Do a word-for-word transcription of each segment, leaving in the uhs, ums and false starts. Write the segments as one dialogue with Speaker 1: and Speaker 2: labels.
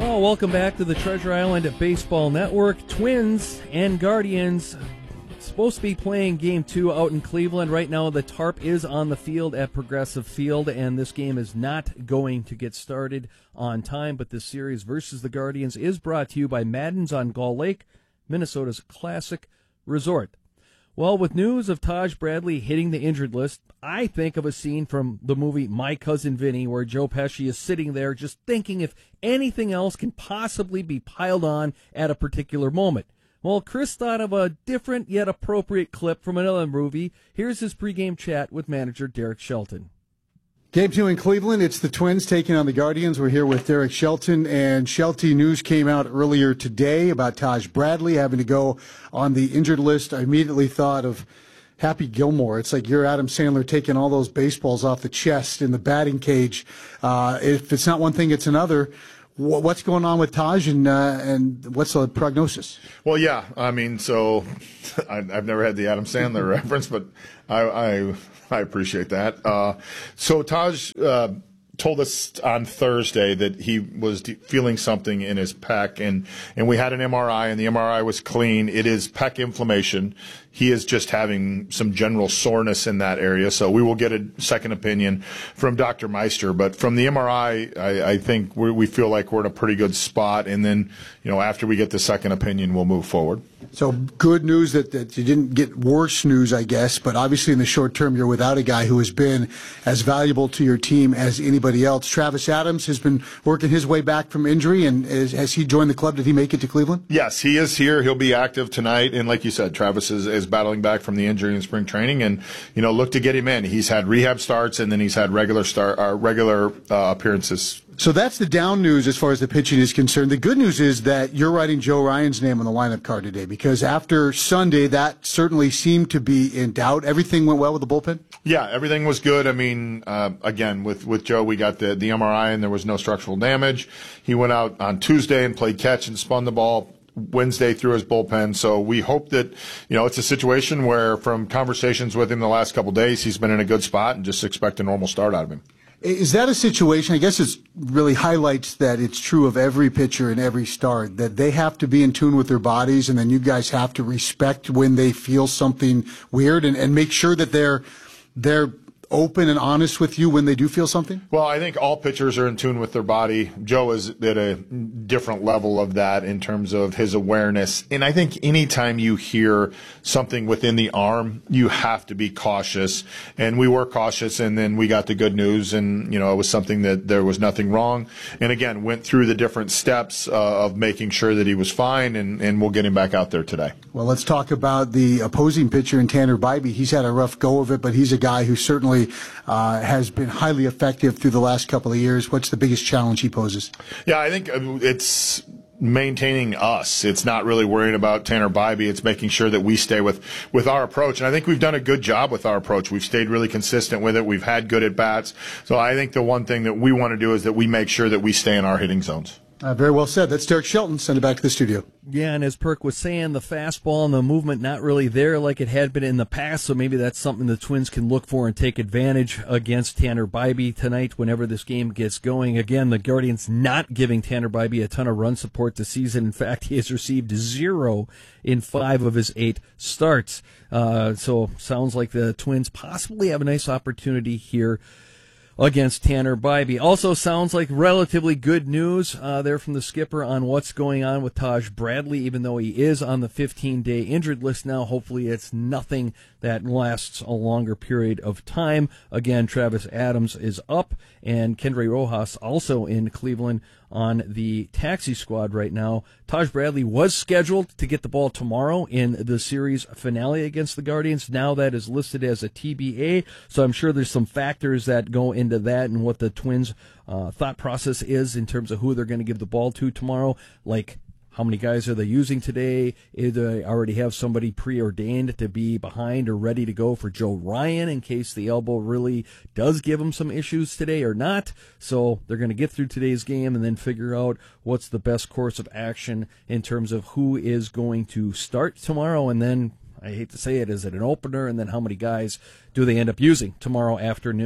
Speaker 1: Oh, welcome back to the Treasure Island Baseball Network. Twins and Guardians supposed to be playing game two out in Cleveland. Right now, the tarp is on the field at Progressive Field, and this game is not going to get started on time. But this series versus the Guardians is brought to you by Madden's on Gull Lake, Minnesota's classic resort. Well, with news of Taj Bradley hitting the injured list, I think of a scene from the movie My Cousin Vinny, where Joe Pesci is sitting there just thinking if anything else can possibly be piled on at a particular moment. Well, Chris thought of a different yet appropriate clip from another movie. Here's his pregame chat with manager Derek Shelton.
Speaker 2: Game two in Cleveland. It's the Twins taking on the Guardians. We're here with Derek Shelton. And Shelty, news came out earlier today about Taj Bradley having to go on the injured list. I immediately thought of Happy Gilmore. It's like you're Adam Sandler taking all those baseballs off the chest in the batting cage. Uh, if it's not one thing, it's another. What's going on with Taj, and uh, and what's the prognosis?
Speaker 3: Well, yeah, I mean, so I, I've never had the Adam Sandler reference, but I I, I appreciate that. Uh, so Taj uh, told us on Thursday that he was de- feeling something in his pec, and and we had an M R I, and the M R I was clean. It is pec inflammation. He is just having some general soreness in that area, so we will get a second opinion from Doctor Meister. But from the M R I, I, I think we we feel like we're in a pretty good spot, and then, you know, after we get the second opinion, we'll move forward.
Speaker 2: So good news that, that you didn't get worse news, I guess, but obviously in the short term you're without a guy who has been as valuable to your team as anybody else. Travis Adams has been working his way back from injury, and is, has he joined the club? Did he make it to Cleveland?
Speaker 3: Yes, he is here. He'll be active tonight, and like you said, Travis is, is battling back from the injury in spring training, and, you know, look to get him in. He's had rehab starts, and then he's had regular start, uh, regular uh, appearances.
Speaker 2: So that's the down news as far as the pitching is concerned. The good news is that you're writing Joe Ryan's name on the lineup card today, because after Sunday, that certainly seemed to be in doubt. Everything went well with the bullpen?
Speaker 3: Yeah, everything was good. I mean, uh, again, with, with Joe, we got the, the M R I, and there was no structural damage. He went out on Tuesday and played catch and spun the ball. Wednesday through his bullpen. So we hope that, you know, it's a situation where, from conversations with him the last couple of days, he's been in a good spot, and just expect a normal start out of him.
Speaker 2: Is that a situation, I guess it really highlights that it's true of every pitcher in every start, that they have to be in tune with their bodies, and then you guys have to respect when they feel something weird, and, and make sure that they're they're open and honest with you when they do feel something?
Speaker 3: Well, I think all pitchers are in tune with their body. Joe is at a different level of that in terms of his awareness. And I think anytime you hear something within the arm, you have to be cautious. And we were cautious, and then we got the good news, and, you know, it was something that there was nothing wrong. And again, went through the different steps uh, of making sure that he was fine, and, and we'll get him back out there today.
Speaker 2: Well, let's talk about the opposing pitcher in Tanner Bybee. He's had a rough go of it, but he's a guy who certainly Uh, has been highly effective through the last couple of years. What's the biggest challenge he poses?
Speaker 3: Yeah, I think it's maintaining us. It's not really worrying about Tanner Bybee. It's making sure that we stay with, with our approach. And I think we've done a good job with our approach. We've stayed really consistent with it. We've had good at-bats. So I think the one thing that we want to do is that we make sure that we stay in our hitting zones.
Speaker 2: Uh, very well said. That's Derek Shelton. Send it back to the studio.
Speaker 1: Yeah, and as Perk was saying, the fastball and the movement not really there like it had been in the past, so maybe that's something the Twins can look for and take advantage against Tanner Bybee tonight whenever this game gets going. Again, the Guardians not giving Tanner Bybee a ton of run support this season. In fact, he has received zero in five of his eight starts. Uh, so sounds like the Twins possibly have a nice opportunity here against Tanner Bybee. Also sounds like relatively good news uh, there from the skipper on what's going on with Taj Bradley, even though he is on the fifteen-day injured list now. Hopefully it's nothing that lasts a longer period of time. Again, Travis Adams is up, and Kendry Rojas also in Cleveland on the taxi squad right now. Taj Bradley was scheduled to get the ball tomorrow in the series finale against the Guardians. Now that is listed as a T B A, so I'm sure there's some factors that go into that and what the Twins' uh, thought process is in terms of who they're going to give the ball to tomorrow, like how many guys are they using today? Either they already have somebody preordained to be behind or ready to go for Joe Ryan in case the elbow really does give him some issues today or not. So they're going to get through today's game and then figure out what's the best course of action in terms of who is going to start tomorrow. And then, I hate to say it, is it an opener? And then how many guys do they end up using tomorrow afternoon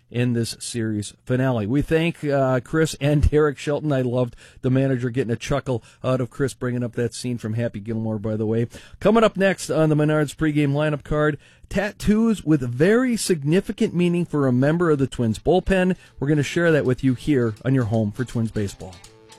Speaker 1: in this series finale. We thank uh, Chris and Derek Shelton. I loved the manager getting a chuckle out of Chris bringing up that scene from Happy Gilmore, by the way. Coming up next on the Menards pregame lineup card, tattoos with very significant meaning for a member of the Twins bullpen. We're going to share that with you here on your home for Twins baseball.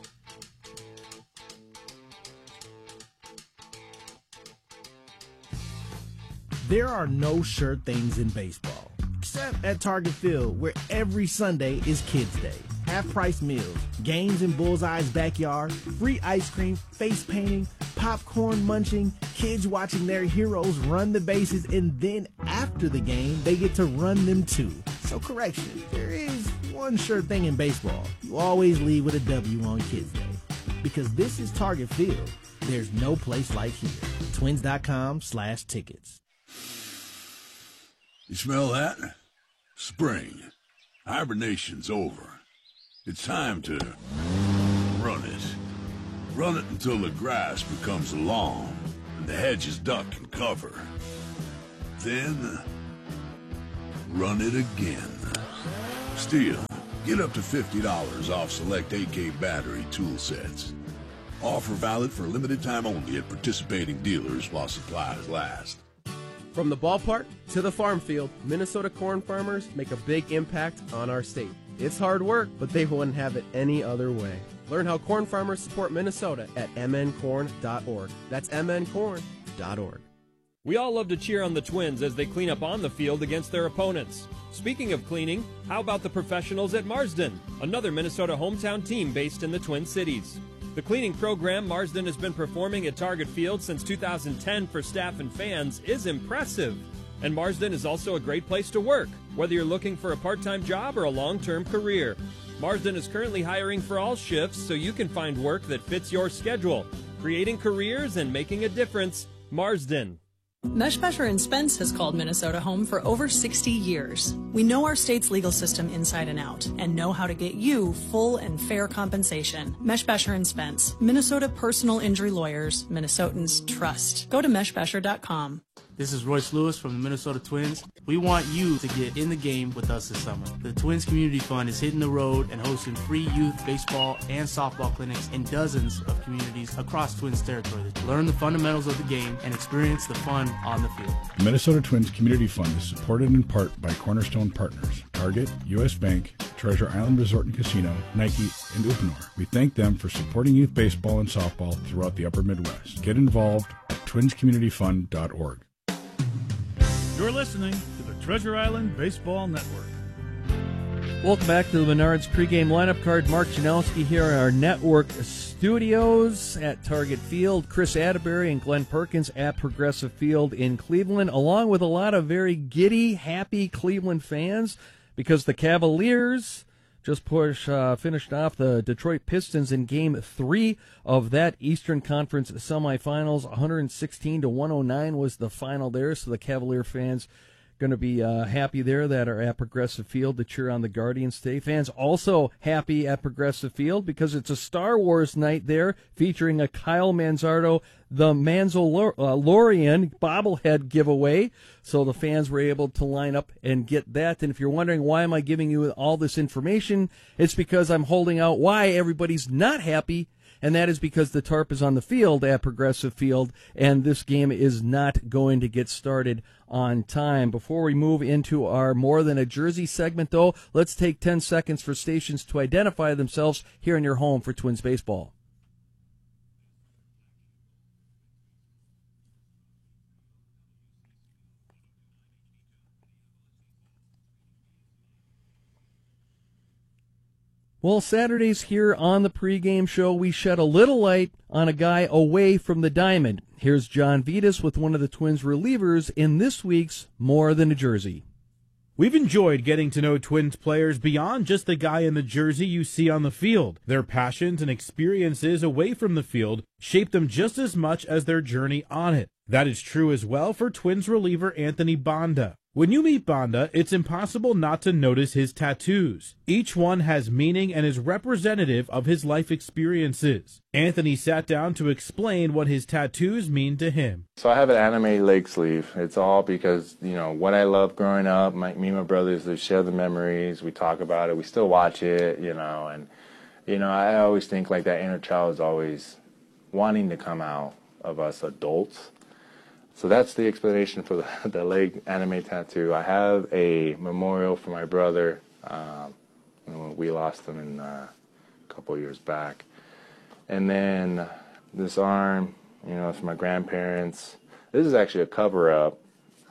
Speaker 4: There are no sure things in baseball, except at Target Field, where every Sunday is Kids Day. Half-price meals, games in Bullseye's backyard, free ice cream, face painting, popcorn munching, kids watching their heroes run the bases, and then after the game, they get to run them too. So correction, there is one sure thing in baseball. You always leave with a W on Kids Day. Because this is Target Field, there's no place like here. Twins.com slash tickets.
Speaker 5: You smell that? Spring. Hibernation's over. It's time to run it. Run it until the grass becomes lawn and the hedges duck and cover. Then, run it again. Still, get up to fifty dollars off select A K battery tool sets. Offer valid for a limited time only at participating dealers while supplies last.
Speaker 6: From the ballpark to the farm field, Minnesota corn farmers make a big impact on our state. It's hard work, but they wouldn't have it any other way. Learn how corn farmers support Minnesota at m n corn dot org. That's m n corn dot org.
Speaker 7: We all love to cheer on the Twins as they clean up on the field against their opponents. Speaking of cleaning, how about the professionals at Marsden, another Minnesota hometown team based in the Twin Cities? The cleaning program Marsden has been performing at Target Field since two thousand ten for staff and fans is impressive. And Marsden is also a great place to work, whether you're looking for a part-time job or a long-term career. Marsden is currently hiring for all shifts so you can find work that fits your schedule. Creating careers and making a difference, Marsden.
Speaker 8: Meshbesher and Spence has called Minnesota home for over sixty years. We know our state's legal system inside and out and know how to get you full and fair compensation. Meshbesher and Spence, Minnesota personal injury lawyers, Minnesotans trust. Go to meshbesher dot com.
Speaker 9: This is Royce Lewis from the Minnesota Twins. We want you to get in the game with us this summer. The Twins Community Fund is hitting the road and hosting free youth baseball and softball clinics in dozens of communities across Twins territory. Learn the fundamentals of the game and experience the fun on the field.
Speaker 10: The Minnesota Twins Community Fund is supported in part by Cornerstone Partners, Target, U S Bank, Treasure Island Resort and Casino, Nike, and Uponor. We thank them for supporting youth baseball and softball throughout the upper Midwest. Get involved at twins community fund dot org.
Speaker 11: You're listening to the Treasure Island Baseball Network.
Speaker 1: Welcome back to the Menards pregame lineup card. Mark Janowski here in our network studios at Target Field. Chris Atterbury and Glenn Perkins at Progressive Field in Cleveland, along with a lot of very giddy, happy Cleveland fans because the Cavaliers just push, uh, finished off the Detroit Pistons in Game three of that Eastern Conference semifinals. one sixteen to one oh nine was the final there, so the Cavalier fans going to be uh, happy there that are at Progressive Field to cheer on the Guardians today. Fans also happy at Progressive Field because it's a Star Wars night there featuring a Kyle Manzardo, the Mandalorian bobblehead giveaway. So the fans were able to line up and get that. And if you're wondering why am I giving you all this information, it's because I'm holding out why everybody's not happy. And that is because the tarp is on the field at Progressive Field, and this game is not going to get started on time. Before we move into our More Than a Jersey segment, though, let's take ten seconds for stations to identify themselves here in your home for Twins baseball. Well, Saturdays here on the pregame show, we shed a little light on a guy away from the diamond. Here's John Vitas with one of the Twins relievers in this week's More Than a Jersey.
Speaker 12: We've enjoyed getting to know Twins players beyond just the guy in the jersey you see on the field. Their passions and experiences away from the field shape them just as much as their journey on it. That is true as well for Twins reliever Anthony Banda. When you meet Banda, it's impossible not to notice his tattoos. Each one has meaning and is representative of his life experiences. Anthony sat down to explain what his tattoos mean to him.
Speaker 13: So I have an anime leg sleeve. It's all because, you know, what I loved growing up, my, me and my brothers, we share the memories, we talk about it, we still watch it, you know, and, you know, I always think like that inner child is always wanting to come out of us adults. So that's the explanation for the, the leg anime tattoo. I have a memorial for my brother. Um, you know, we lost him in, uh, a couple of years back. And then this arm, you know, it's for my grandparents. This is actually a cover-up.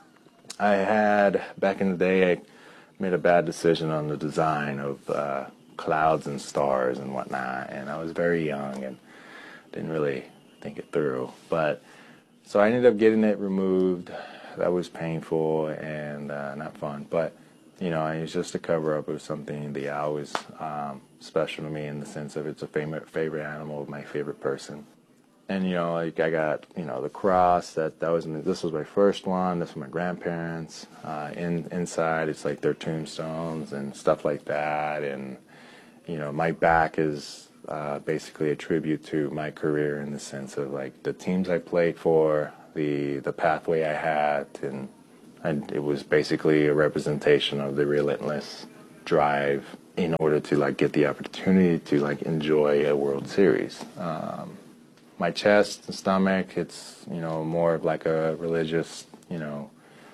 Speaker 13: I had, back in the day, I made a bad decision on the design of uh, clouds and stars and whatnot, and I was very young and didn't really think it through. But so I ended up getting it removed. That was painful and uh, not fun. But, you know, it was just a cover-up of something. The owl was um, special to me in the sense of it's a favorite, favorite animal of my favorite person. And, you know, like I got, you know, the cross. That, that was, this was my first one. This was my grandparents. Uh, in, inside, it's like their tombstones and stuff like that. And, you know, my back is Uh, basically a tribute to my career in the sense of like the teams I played for, the the pathway I had, and, and it was basically a representation of the relentless drive in order to like get the opportunity to like enjoy a World Series. Um, my chest and stomach, it's, you know, more of like a religious, you know,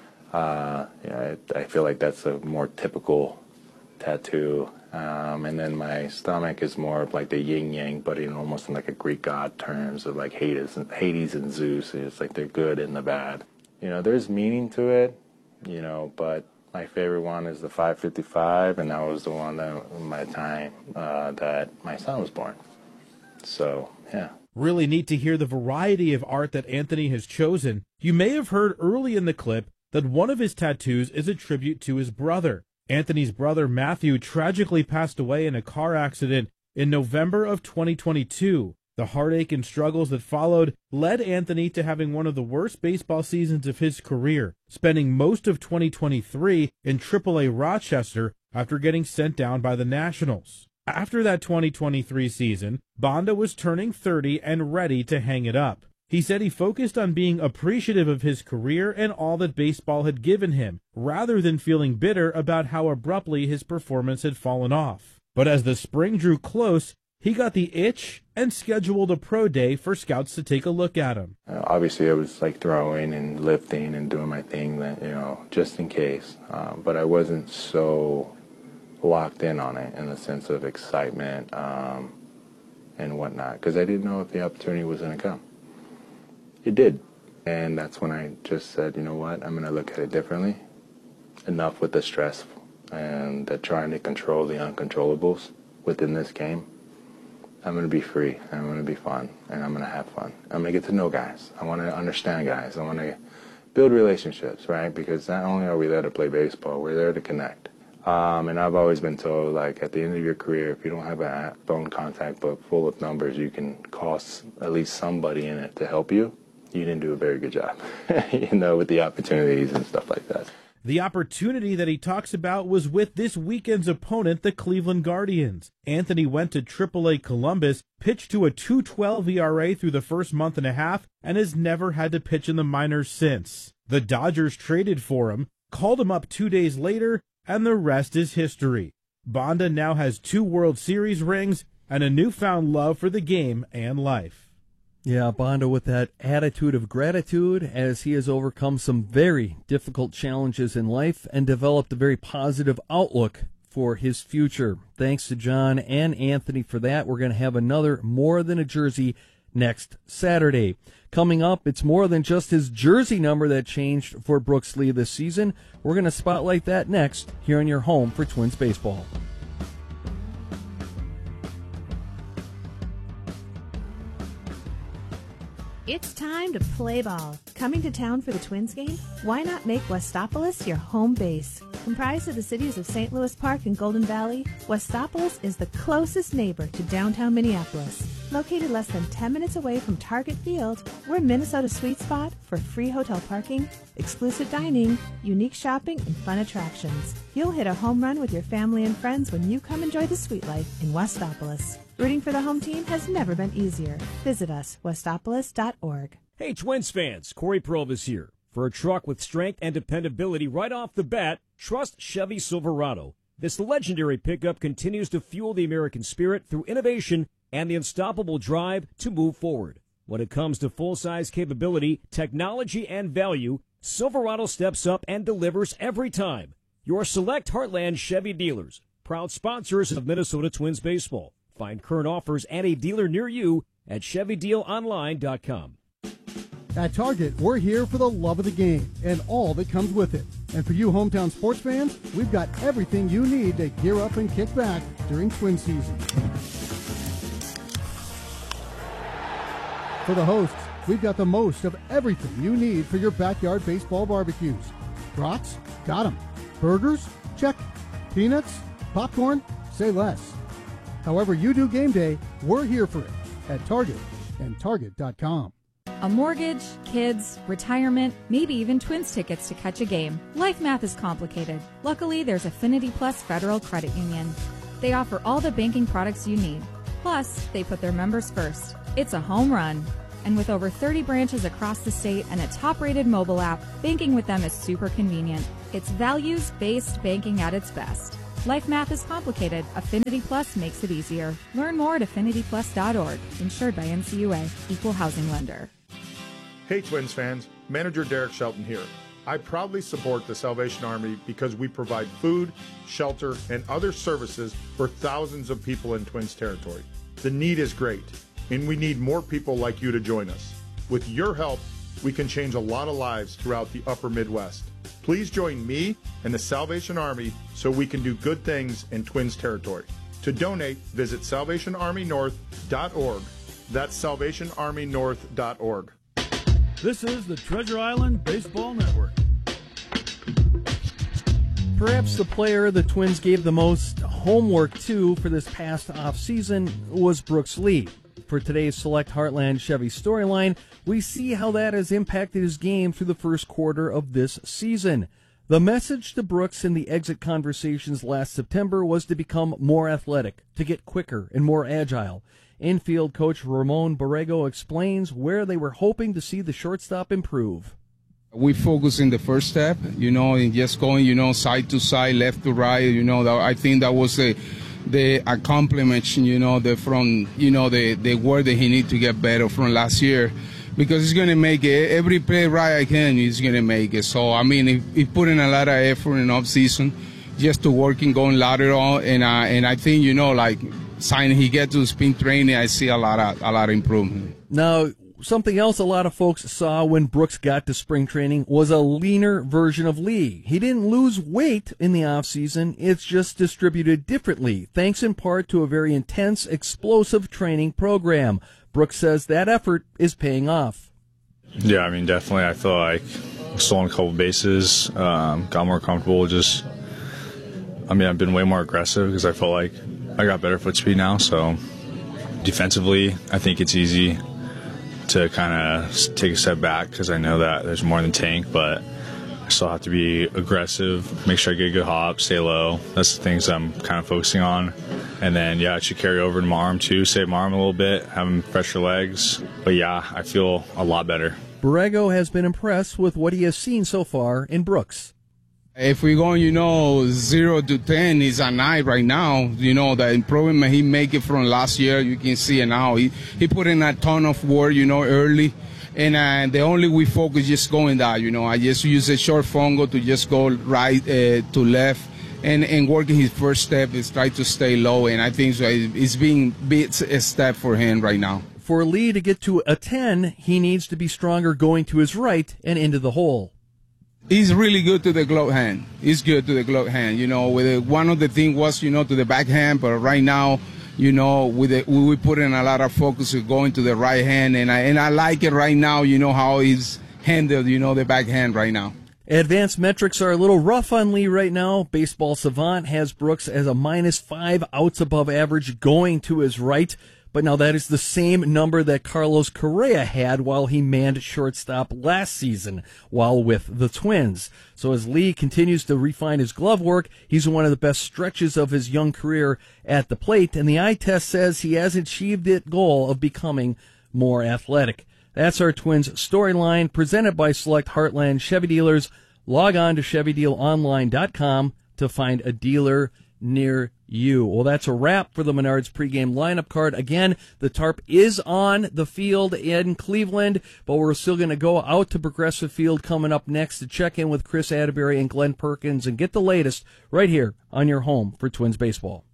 Speaker 13: uh, you know, I, I feel like that's a more typical tattoo. Um, and then my stomach is more of like the yin-yang, but in almost in like a Greek god terms of like Hades and, Hades and Zeus. It's like they're good and the bad. You know, there's meaning to it, you know, but my favorite one is the five fifty-five, and that was the one that my time uh, that my son was born. So, yeah.
Speaker 12: Really neat to hear the variety of art that Anthony has chosen. You may have heard early in the clip that one of his tattoos is a tribute to his brother. Anthony's brother Matthew tragically passed away in a car accident in November of twenty twenty-two. The heartache and struggles that followed led Anthony to having one of the worst baseball seasons of his career, spending most of twenty twenty-three in triple A Rochester after getting sent down by the Nationals. After that twenty twenty-three season, Banda was turning thirty and ready to hang it up. He said he focused on being appreciative of his career and all that baseball had given him, rather than feeling bitter about how abruptly his performance had fallen off. But as the spring drew close, he got the itch and scheduled a pro day for scouts to take a look at him.
Speaker 13: Uh, obviously, I was like throwing and lifting and doing my thing, that, you know, just in case. Um, but I wasn't so locked in on it in the sense of excitement um, and whatnot, because I didn't know if the opportunity was going to come. It did, and that's when I just said, you know what, I'm going to look at it differently. Enough with the stress and the trying to control the uncontrollables within this game. I'm going to be free, I'm going to be fun, and I'm going to have fun. I'm going to get to know guys. I want to understand guys. I want to build relationships, right? Because not only are we there to play baseball, we're there to connect. Um, and I've always been told, like, at the end of your career, if you don't have a phone contact book full of numbers, you can call at least somebody in it to help you. You didn't do a very good job, you know, with the opportunities and stuff like that.
Speaker 12: The opportunity that he talks about was with this weekend's opponent, the Cleveland Guardians. Anthony went to triple A Columbus, pitched to a two twelve E R A through the first month and a half, and has never had to pitch in the minors since. The Dodgers traded for him, called him up two days later, and the rest is history. Banda now has two World Series rings and a newfound love for the game and life.
Speaker 1: Yeah, Banda with that attitude of gratitude as he has overcome some very difficult challenges in life and developed a very positive outlook for his future. Thanks to John and Anthony for that. We're going to have another More Than a Jersey next Saturday. Coming up, it's more than just his jersey number that changed for Brooks Lee this season. We're going to spotlight that next here on your home for Twins baseball.
Speaker 14: It's time to play ball. Coming to town for the Twins game? Why not make Westopolis your home base? Comprised of the cities of Saint Louis Park and Golden Valley, Westopolis is the closest neighbor to downtown Minneapolis. Located less than ten minutes away from Target Field, we're Minnesota's sweet spot for free hotel parking, exclusive dining, unique shopping, and fun attractions. You'll hit a home run with your family and friends when you come enjoy the sweet life in Westopolis. Rooting for the home team has never been easier. Visit us, westopolis dot org.
Speaker 15: Hey, Twins fans, Corey Provis here. For a truck with strength and dependability right off the bat, trust Chevy Silverado. This legendary pickup continues to fuel the American spirit through innovation and the unstoppable drive to move forward. When it comes to full-size capability, technology, and value, Silverado steps up and delivers every time. Your select Heartland Chevy dealers, proud sponsors of Minnesota Twins baseball. Find current offers and a dealer near you at chevy deal online dot com.
Speaker 16: At Target, we're here for the love of the game and all that comes with it. And for you hometown sports fans, we've got everything you need to gear up and kick back during Twin season. For the hosts, we've got the most of everything you need for your backyard baseball barbecues. Brats? Got 'em. Burgers? Check. Peanuts? Popcorn? Say less. However you do game day, we're here for it at Target and target dot com.
Speaker 17: A mortgage, kids, retirement, maybe even Twins tickets to catch a game. Life math is complicated. Luckily, there's Affinity Plus Federal Credit Union. They offer all the banking products you need. Plus, they put their members first. It's a home run. And with over thirty branches across the state and a top-rated mobile app, banking with them is super convenient. It's values-based banking at its best. Life math is complicated. Affinity Plus makes it easier. Learn more at affinity plus dot org. Insured by N C U A. Equal housing lender.
Speaker 3: Hey Twins fans, Manager Derek Shelton here. I proudly support the Salvation Army because we provide food, shelter, and other services for thousands of people in Twins territory. The need is great, and we need more people like you to join us. With your help, we can change a lot of lives throughout the upper Midwest. Please join me and the Salvation Army so we can do good things in Twins territory. To donate, visit salvation army north dot org. That's salvation army north dot org.
Speaker 11: This is the Treasure Island Baseball Network.
Speaker 1: Perhaps the player the Twins gave the most homework to for this past offseason was Brooks Lee. For today's Select Heartland Chevy storyline, we see how that has impacted his game through the first quarter of this season. The message to Brooks in the exit conversations last September was to become more athletic, to get quicker and more agile. Infield coach Ramon Borrego explains where they were hoping to see the shortstop improve.
Speaker 18: We focus in the first step, you know, in just going, you know, side to side, left to right. You know, I think that was a, the a compliment, you know, the from, you know, the the word that he need to get better from last year, because he's going to make it. Every play right I can, he's going to make it. So, I mean, he, he put in a lot of effort in off season just to working, going lateral, and uh, and I think, you know, like, sign he get to spring training, I see a lot of a lot of improvement.
Speaker 1: Now, something else a lot of folks saw when Brooks got to spring training was a leaner version of Lee. He didn't lose weight in the offseason, it's just distributed differently, thanks in part to a very intense, explosive training program. Brooks says that effort is paying off.
Speaker 19: Yeah, I mean, definitely. I feel like I stolen a couple bases, um, got more comfortable. Just, I mean, I've been way more aggressive because I felt like I got better foot speed now. So defensively, I think it's easy to kind of take a step back because I know that there's more than tank, but I still have to be aggressive, make sure I get a good hop, stay low. That's the things I'm kind of focusing on. And then, yeah, it should carry over to my arm too, save my arm a little bit, having fresher legs. But yeah, I feel a lot better.
Speaker 1: Borrego has been impressed with what he has seen so far in Brooks.
Speaker 18: If we're going, you know, zero to ten, he's a nine right now. You know, the improvement he make it from last year, you can see it now. He he put in a ton of work, you know, early. And uh, the only we focus just going that, you know. I just use a short fungo to just go right uh, to left. And, and working his first step is try to stay low. And I think so it's being bit a step for him right now.
Speaker 1: For Lee to get to a ten, he needs to be stronger going to his right and into the hole.
Speaker 18: He's really good to the glove hand. He's good to the glove hand. You know, with it, one of the things was, you know, to the backhand, but right now, you know, with it, we put in a lot of focus of going to the right hand, and I and I like it right now. You know how he's handled, you know, the backhand right now.
Speaker 1: Advanced metrics are a little rough on Lee right now. Baseball Savant has Brooks as a minus five outs above average going to his right. but now that is the same number that Carlos Correa had while he manned shortstop last season while with the Twins. So as Lee continues to refine his glove work, he's in one of the best stretches of his young career at the plate, and the eye test says he has achieved that goal of becoming more athletic. That's our Twins storyline, presented by Select Heartland Chevy Dealers. Log on to Chevy Deal Online dot com to find a dealer near you. Well, that's a wrap for the Menards pregame lineup card. Again, the tarp is on the field in Cleveland, but we're still going to go out to Progressive Field coming up next to check in with Chris Atterbury and Glenn Perkins and get the latest right here on your home for Twins baseball.